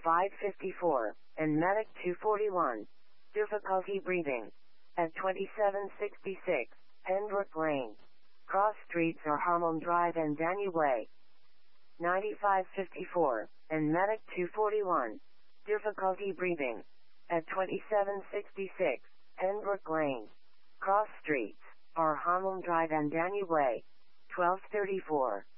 554, and Medic 241. Difficulty breathing. At 2766, Pembroke Lane. Cross streets are Harmon Drive and Danny Way. 9554, and Medic 241. Difficulty breathing. At 2766, Pembroke Lane. Cross streets are Harmon Drive and Danny Way. 1234.